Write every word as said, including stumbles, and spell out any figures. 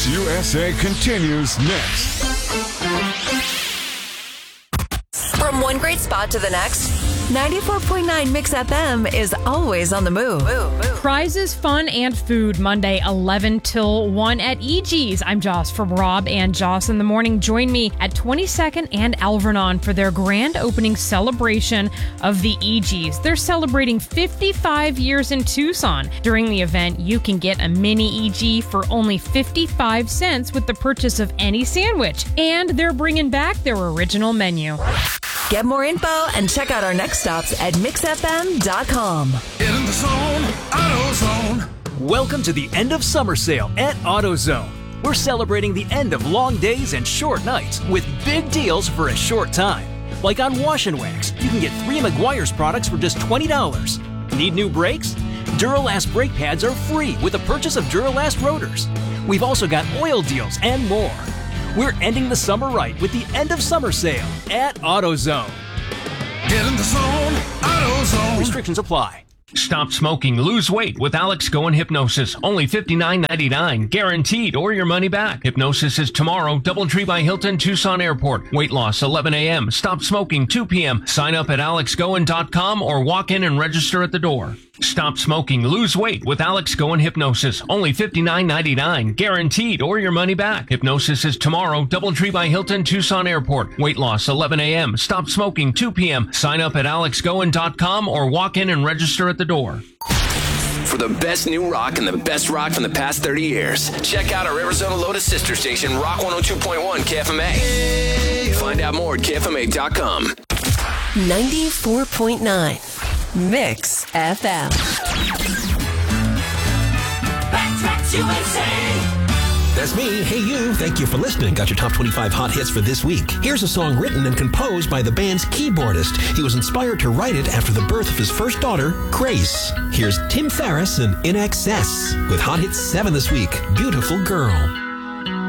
U S A continues next. From one great spot to the next, ninety-four point nine Mix F M is always on the move. move, move. Prizes, fun, and food Monday, eleven till one at E G's. I'm Joss from Rob and Joss in the Morning. Join me at twenty-second and Alvernon for their grand opening celebration of the E G's. They're celebrating fifty-five years in Tucson. During the event, you can get a mini E G for only fifty-five cents with the purchase of any sandwich. And they're bringing back their original menu. Get more info and check out our next stops at mix f m dot com. Get in the zone, AutoZone. Welcome to the end of summer sale at AutoZone. We're celebrating the end of long days and short nights with big deals for a short time. Like on Wash and Wax, you can get three Meguiar's products for just twenty dollars. Need new brakes? Duralast brake pads are free with the purchase of Duralast rotors. We've also got oil deals and more. We're ending the summer right with the end of summer sale at AutoZone. Get in the zone, AutoZone. Restrictions apply. Stop smoking, lose weight with Alex Go and Hypnosis. Only fifty-nine ninety-nine, guaranteed, or your money back. Hypnosis is tomorrow, Doubletree by Hilton, Tucson Airport. Weight loss, eleven a.m. Stop smoking, two p.m. Sign up at alex goen dot com or walk in and register at the door. Stop smoking, lose weight with Alex Go and Hypnosis. Only fifty-nine ninety-nine, guaranteed, or your money back. Hypnosis is tomorrow, Doubletree by Hilton, Tucson Airport. Weight loss, eleven a.m. Stop smoking, two p.m. Sign up at alex goen dot com or walk in and register at the door. For the best new rock and the best rock from the past thirty years, check out our Arizona Lotus sister station, Rock one oh two point one K F M A. Find out more at K F M A dot com. ninety-four point nine Mix F M. Back Tracks U S A. That's me. Hey, you. Thank you for listening. Got your top twenty-five hot hits for this week. Here's a song written and composed by the band's keyboardist. He was inspired to write it after the birth of his first daughter, Grace. Here's Tim Ferriss and In Excess with Hot Hits seven this week, Beautiful Girl.